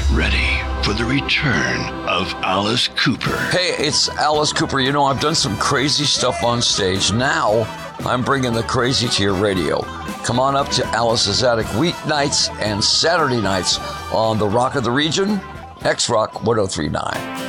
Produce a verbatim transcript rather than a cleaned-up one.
ready for the return of Alice Cooper. Hey, it's Alice Cooper. You know, I've done some crazy stuff on stage. Now, I'm bringing the crazy to your radio. Come on up to Alice's Attic weeknights and Saturday nights on the Rock of the Region, X-Rock one oh three point nine.